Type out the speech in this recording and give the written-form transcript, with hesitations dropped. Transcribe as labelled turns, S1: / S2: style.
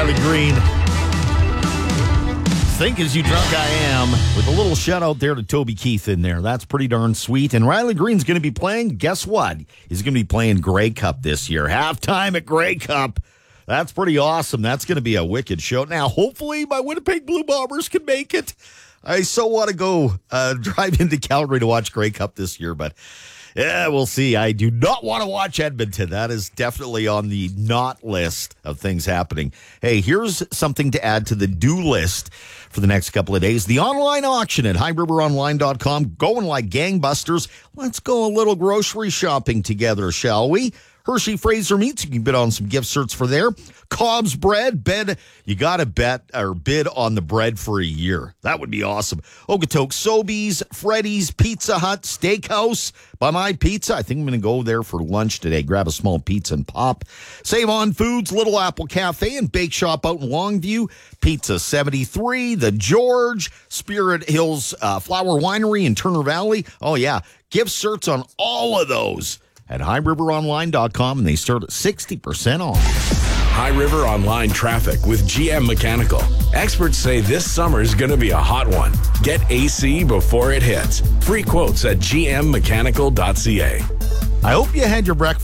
S1: Riley Green. Think as you drunk I am, with a little shout out there to Toby Keith in there. That's pretty darn sweet. And Riley Green's going to be playing, guess what? He's going to be playing Grey Cup this year. Halftime at Grey Cup. That's pretty awesome. That's going to be a wicked show. Now, hopefully my Winnipeg Blue Bombers can make it. I so want to go drive into Calgary to watch Grey Cup this year, but yeah, we'll see. I do not want to watch Edmonton. That is definitely on the not list of things happening. Hey, here's something to add to the do list for the next couple of days. The online auction at highriveronline.com going like gangbusters. Let's go a little grocery shopping together, shall we? Hershey Fraser Meats, you can bid on some gift certs for there. Cobb's Bread, you got to bid on the bread for a year. That would be awesome. Okotoks, Sobeys, Freddy's, Pizza Hut, Steakhouse, By My Pizza. I think I'm going to go there for lunch today. Grab a small pizza and pop. Save on Foods, Little Apple Cafe and Bake Shop out in Longview. Pizza 73, The George, Spirit Hills Flower Winery in Turner Valley. Oh, yeah. Gift certs on all of those at highriveronline.com, and they start at 60% off.
S2: High River Online traffic with GM Mechanical. Experts say this summer is going to be a hot one. Get AC before it hits. Free quotes at gmmechanical.ca.
S1: I hope you had your breakfast